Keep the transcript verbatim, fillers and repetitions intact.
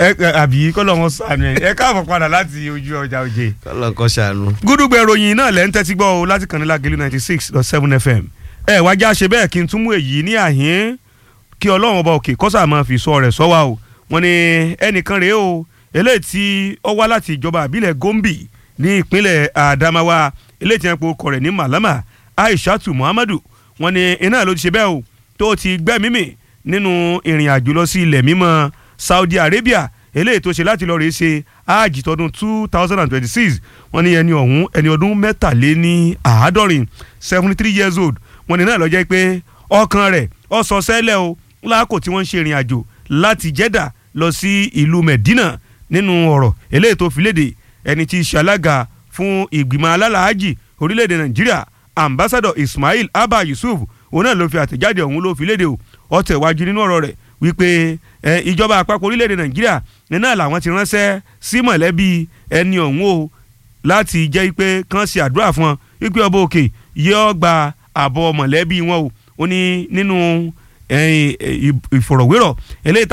àbí kọ́lọ́ wọn sànù ẹ̀ ẹ káàbọ̀ padà láti ojú ọjà òjè. kọ́lọ́ kọ́ sànù. gúdúgbẹ̀ ìròyìn náà lẹ́ ń tẹ́tí gbọ́ o láti kànnì Lágelú ninety six dot seven F M. ẹ wá já ṣe bẹ́ẹ̀ kí n tún mú èyí ní àhín kí ọlọ́run ọba òkè kọ́sà máa fi sọ rẹ̀ sọ wa o. wọ́n ní ẹnìkan rèé o eléyìí tí ó wá láti ìjọba àbílẹ̀ Gombe ní ìpínlẹ̀ Adamawa eléyìí tí wọ́n pe orúkọ rẹ̀ ní Malama Aishatu Muhammadu. wọ́n ní iná ló ti ṣe bẹ́ẹ̀ o tó ti gbẹ́mímì nínú ìrìn àjò lọ sí ilẹ̀ mímọ́ Saudi Arabia eléyìí tó ṣe láti lọ rèé ṣe áàjì tọdún two thousand and twenty six. wọ́n ní ẹni ọ̀hún ẹni ọdún mẹ́tàléní àádọ́rin seventy three years old. wọ́n ní náà ló jẹ́ pé ọkàn rẹ̀ ó sọ sẹ́lẹ̀ o láàkó tí wọ́n ń ṣe ìrìn àjò láti Jeddah lọ sí ìlú Medina. nínú ọ̀rọ̀ eléyìí tó fi léde ẹni tí í ṣe alága fún ìgbìmọ̀ alálàájì orílẹ̀-èdè Nàìjíríà ambassador Ismail Abba Yusuf òun náà ló fi àtẹ̀jáde ọ̀hún ló fi léde o ó tẹ̀wájú nínú ọ̀rọ̀ rẹ̀ wípé ìjọba àpapọ̀ orílẹ̀-èdè Nàìjíríà náà làwọn ti ránṣẹ́ sí mọ̀lẹ́bí ẹni ọ̀hún o láti jẹ́ pé kán ṣe àdúrà fún wọn wípé ọba òkè yóò gba àbọ̀ mọ̀lẹ́bí wọn o ó ní nínú ìfọ̀rọ̀wérọ̀ eléyìí